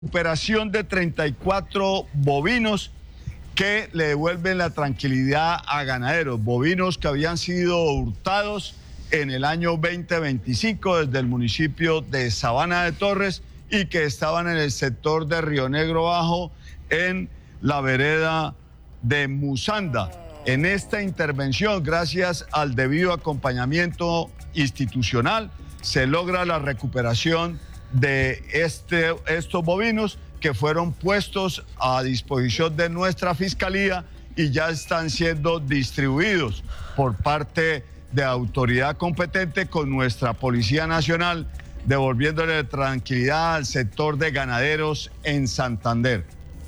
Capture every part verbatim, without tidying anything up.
Recuperación de treinta y cuatro bovinos que le devuelven la tranquilidad a ganaderos, bovinos que habían sido hurtados en el año veinte veinticinco desde el municipio de Sabana de Torres y que estaban en el sector de Río Negro Bajo, en la vereda de Musanda. En esta intervención, gracias al debido acompañamiento institucional, se logra la recuperación de este, estos bovinos que fueron puestos a disposición de nuestra Fiscalía y ya están siendo distribuidos por parte de autoridad competente con nuestra Policía Nacional, devolviéndole tranquilidad al sector de ganaderos en Santander.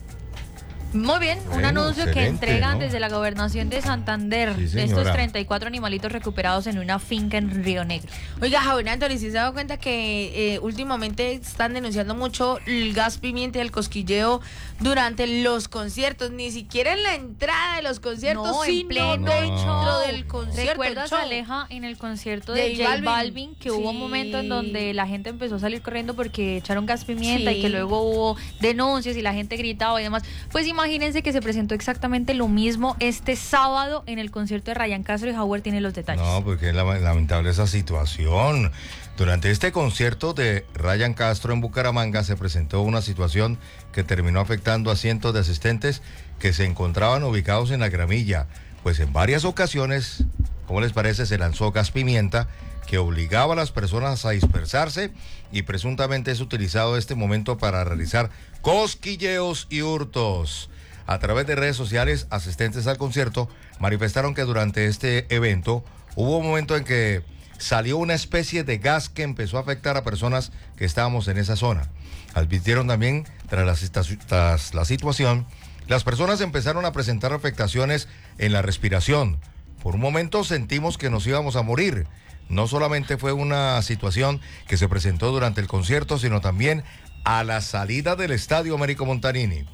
Muy bien, un bueno, anuncio que entregan, ¿no?, desde la Gobernación de Santander, sí, de estos treinta y cuatro animalitos recuperados en una finca en Río Negro. Oiga, Javier Antonio, ¿sí se ha dado cuenta que eh, últimamente están denunciando mucho el gas pimienta y el cosquilleo durante los conciertos? Ni siquiera en la entrada de los conciertos, No, sino en pleno dentro show. del concierto. ¿Recuerdas, show? Aleja, en el concierto De de J Balvin? Balvin, que Sí. hubo un momento en donde la gente empezó a salir corriendo porque echaron gas pimienta Sí. y que luego hubo denuncias y la gente gritaba y demás? Pues imagínense que se presentó exactamente lo mismo este sábado en el concierto de Ryan Castro, y Howard tiene los detalles. No, porque es lamentable esa situación. Durante este concierto de Ryan Castro en Bucaramanga se presentó una situación que terminó afectando a cientos de asistentes que se encontraban ubicados en la gramilla, pues en varias ocasiones, ¿cómo les parece?, se lanzó gas pimienta que obligaba a las personas a dispersarse y presuntamente es utilizado este momento para realizar cosquilleos y hurtos. A través de redes sociales, asistentes al concierto manifestaron que durante este evento hubo un momento en que salió una especie de gas que empezó a afectar a personas que estábamos en esa zona. Advirtieron también, tras la, tras la situación, las personas empezaron a presentar afectaciones en la respiración. Por un momento sentimos que nos íbamos a morir. No solamente fue una situación que se presentó durante el concierto, sino también a la salida del Estadio Américo Montanini.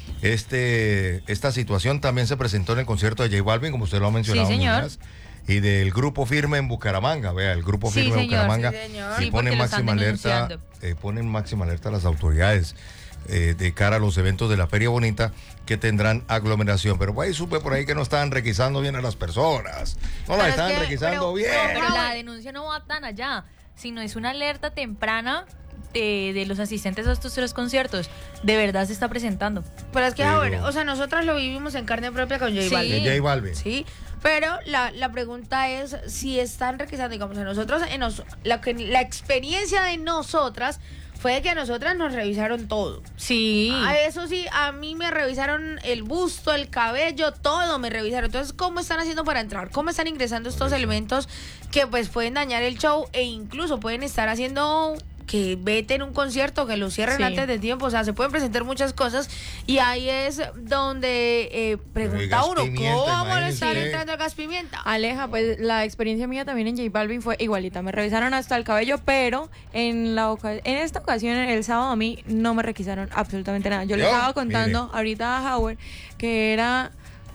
Este, esta situación también se presentó en el concierto de J Balvin, como usted lo ha mencionado. Sí, señor. Niñas, y del Grupo Firme en Bucaramanga. Vea, el Grupo Sí, Firme en señor, Bucaramanga. sí, señor. Y Sí, ponen porque lo están máxima alerta, denunciando. eh, ponen máxima alerta a las autoridades eh, de cara a los eventos de la Feria Bonita que tendrán aglomeración. Pero ahí supe por ahí que no estaban requisando bien a las personas. No las Pero es estaban que- requisando pero- bien. Pero la denuncia no va tan allá, sino es una alerta temprana de, de los asistentes a estos tres conciertos. De verdad se está presentando. Pero es que, Pero- Javier, o sea, nosotros lo vivimos en carne propia con J Sí. Balvin. De J Balvin. Sí, pero la, la pregunta es si están requisando, digamos, a nosotros, en nos, la, que, la experiencia de nosotras fue de que a nosotras nos revisaron todo. Sí. A eso sí, a mí me revisaron el busto, el cabello, todo me revisaron. Entonces, ¿cómo están haciendo para entrar? ¿Cómo están ingresando estos elementos que pues pueden dañar el show e incluso pueden estar haciendo que veten un concierto, que lo cierren Sí. antes de tiempo? O sea, se pueden presentar muchas cosas y ahí es donde eh, pregunta gas uno, pimienta, ¿cómo le imagínese. están entrando el gas pimienta? Aleja, pues la experiencia mía también en J Balvin fue igualita. Me revisaron hasta el cabello, pero en la oca- en esta ocasión, el sábado, a mí no me requisaron absolutamente nada. Yo le ¿Yo? estaba contando Mire. ahorita a Howard que era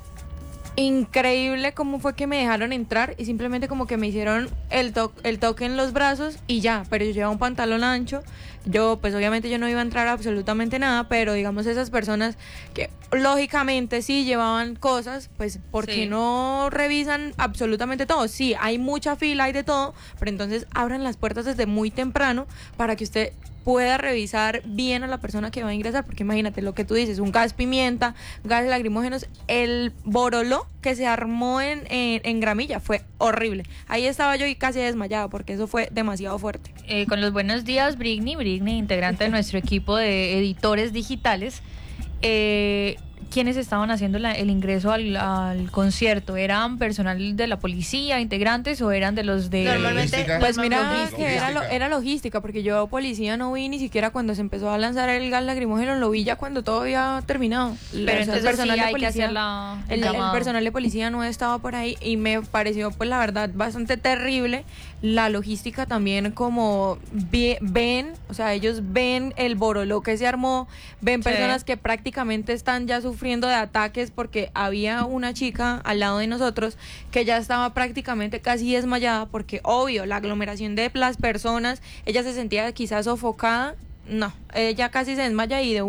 increíble cómo fue que me dejaron entrar y simplemente como que me hicieron el, to el toque en los brazos y ya, pero yo llevaba un pantalón ancho. Yo, pues obviamente yo no iba a entrar a absolutamente nada, pero digamos esas personas que lógicamente sí llevaban cosas, pues ¿por qué Sí. no revisan absolutamente todo? Sí, hay mucha fila, hay de todo, pero entonces abran las puertas desde muy temprano para que usted pueda revisar bien a la persona que va a ingresar, porque imagínate lo que tú dices, un gas pimienta, gases lacrimógenos, el boroló que se armó en, en, en gramilla fue horrible. Ahí estaba yo y casi desmayada porque eso fue demasiado fuerte. Eh, con los buenos días, Brigney, Brigney, integrante de nuestro equipo de editores digitales. Eh, ¿Quiénes estaban haciendo la, el ingreso al, al concierto? ¿Eran personal de la policía, integrantes, o eran de los de... Normalmente- Logística. Pues mira Logística. que era, lo- era logística, porque yo policía no vi ni siquiera cuando se empezó a lanzar el gas lacrimógeno, lo vi ya cuando todo había terminado. Pero La- entonces el personal sí de hay que policía, hacer la, el el, el llamado. personal de policía no estaba por ahí y me pareció pues la verdad bastante terrible. La logística también, como vi- ven, o sea, ellos ven el boroló que se armó, ven Sí. personas que prácticamente están ya sufriendo de ataques porque había una chica al lado de nosotros que ya estaba prácticamente casi desmayada porque obvio, la aglomeración de las personas, ella se sentía quizás sofocada No, ella casi se desmaya y de